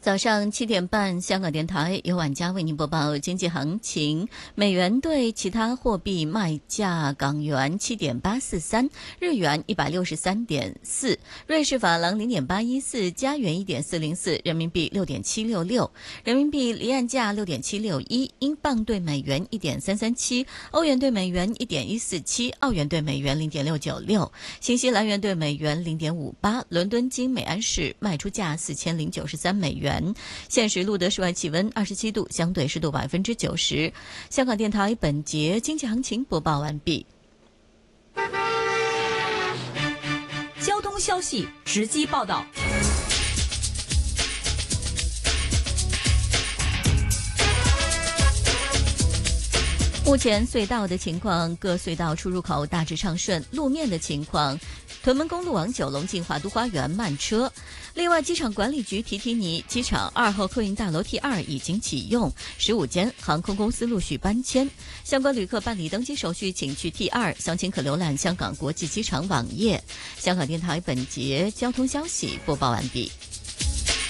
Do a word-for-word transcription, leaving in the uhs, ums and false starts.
早上七点半，香港电台由晚家为您播报经济行情。美元对其他货币卖价：港元七点八四三，日元一百六十三点四，瑞士法郎零点八一四，加元一点四零四，人民币六点七六六，人民币离岸价六点七六一，英镑对美元一点三三七，欧元对美元一点一四七，澳元对美元零点六九六，新西兰元对美元零点五八。伦敦金每安士卖出价四千零九十三美元。现时录得室外气温二十七度，相对湿度百分之九十。香港电台本节经济行情播报完毕。 交通消息直击报道。 目前隧道的情况，各隧道出入口大致畅顺。路面的情况，屯门公路往九龙进华都花园慢车。另外，机场管理局提提你，机场二号客运大楼 T 二已经启用，十五间航空公司陆续搬迁。相关旅客办理登机手续，请去 T 二，详情可浏览香港国际机场网页。香港电台本节交通消息播报完毕。